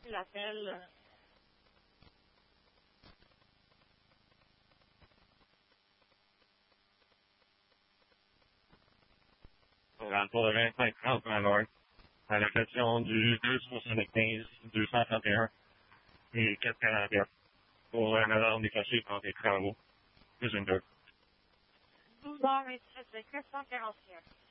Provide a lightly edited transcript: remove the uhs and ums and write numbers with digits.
reçu l'appel. Pour le 25-30 Malord, à la question du 275-231 et 444 pour un alarme déclenché par des travaux. Plus une 2. 12h27, 441.